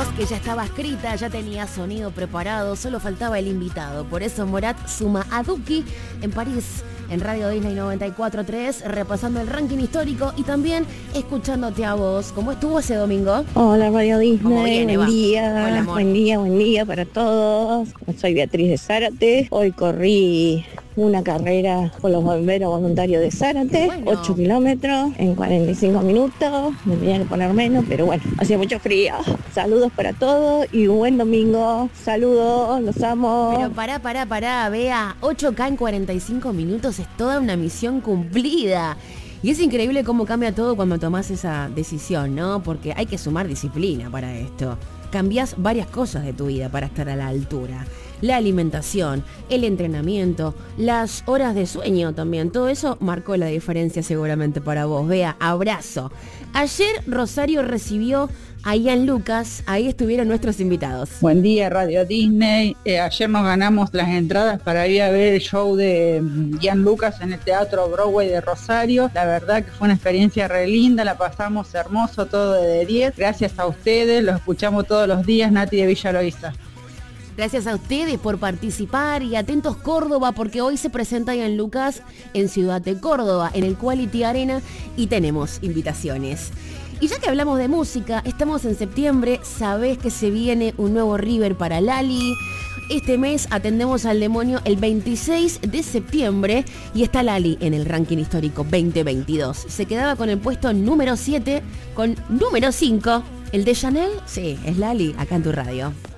voz que ya estaba escrita, ya tenía sonido preparado, solo faltaba el invitado. Por eso Morat suma a Duki en París, en Radio Disney 94.3, repasando el ranking histórico y también escuchándote a vos. ¿Cómo estuvo ese domingo? Hola Radio Disney, buen día. Hola, buen día para todos. Soy Beatriz de Zárate. Hoy corrí una carrera con los bomberos voluntarios de Zárate, 8 kilómetros en 45 minutos. Me tenía que poner menos, pero bueno, hacía mucho frío. Saludos para todos y un buen domingo. Saludos, los amo. Pero pará, Bea, 8K en 45 minutos es toda una misión cumplida. Y es increíble cómo cambia todo cuando tomás esa decisión, ¿no? Porque hay que sumar disciplina para esto. Cambiás varias cosas de tu vida para estar a la altura. La alimentación, el entrenamiento, las horas de sueño también. Todo eso marcó la diferencia seguramente para vos. Bea, abrazo. Ayer Rosario recibió a Ian Lucas, ahí estuvieron nuestros invitados. Buen día Radio Disney. Ayer nos ganamos las entradas para ir a ver el show de Ian Lucas en el Teatro Broadway de Rosario. La verdad que fue una experiencia re linda, la pasamos hermoso, todo de 10. Gracias a ustedes, los escuchamos todos los días, Nati de Villa Loíza. Gracias a ustedes por participar y atentos Córdoba, porque hoy se presenta Ian Lucas en Ciudad de Córdoba, en el Quality Arena, y tenemos invitaciones. Y ya que hablamos de música, estamos en septiembre, sabés que se viene un nuevo River para Lali. Este mes atendemos al demonio el 26 de septiembre y está Lali en el ranking histórico 2022. Se quedaba con el puesto número 7, con número 5. ¿El de Chanel? Sí, es Lali, acá en tu radio.